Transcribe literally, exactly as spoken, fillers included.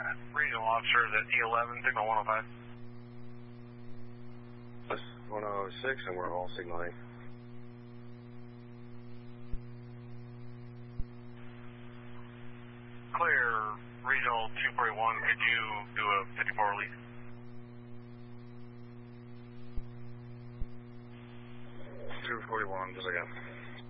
regional officers at T eleven, signal one oh five. That's one oh six, and we're all signaling. Clear, regional two forty-one, could you do a fifty-four release? two forty-one, just again.